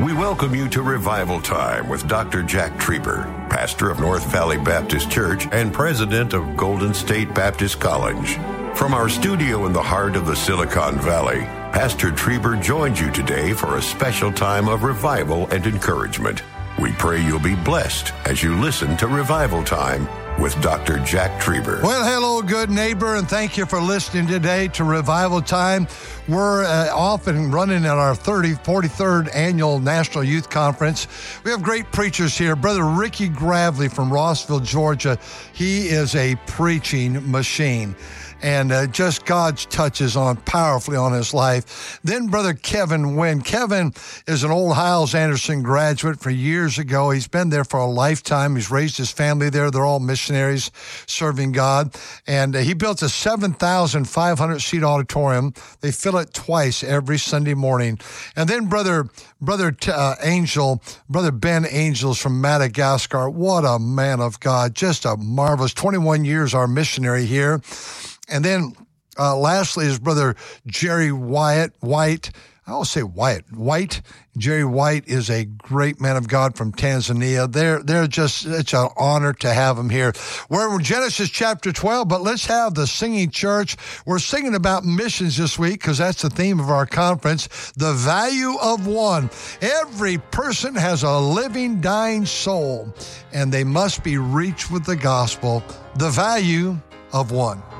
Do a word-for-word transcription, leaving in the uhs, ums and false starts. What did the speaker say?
We welcome you to Revival Time with Doctor Jack Trieber, pastor of North Valley Baptist Church and president of Golden State Baptist College. From our studio in the heart of the Silicon Valley, Pastor Trieber joins you today for a special time of revival and encouragement. We pray you'll be blessed as you listen to Revival Time with Doctor Jack Trieber. Well, hello, good neighbor, and thank you for listening today to Revival Time. We're uh, off and running at our thirty, forty-third Annual National Youth Conference. We have great preachers here. Brother Ricky Gravely from Rossville, Georgia. He is a preaching machine. And uh, just God's touches on powerfully on his life. Then Brother Kevin Wynn. Kevin is an old Hyles-Anderson graduate for years ago. He's been there for a lifetime. He's raised his family there. They're all missionaries serving God. And uh, he built a seven thousand five hundred seat auditorium. They fill it twice every Sunday morning. And then Brother Brother uh, Angel, Brother Ben Angels from Madagascar. What a man of God. Just a marvelous twenty-one years our missionary here. And then uh, lastly is Brother Jerry Wyatt, White. I always say Wyatt, White. Jerry White is a great man of God from Tanzania. They're, they're just, it's an honor to have him here. We're in Genesis chapter twelve, but let's have the singing church. We're singing about missions this week because that's the theme of our conference, the value of one. Every person has a living, dying soul, and they must be reached with the gospel, the value of one.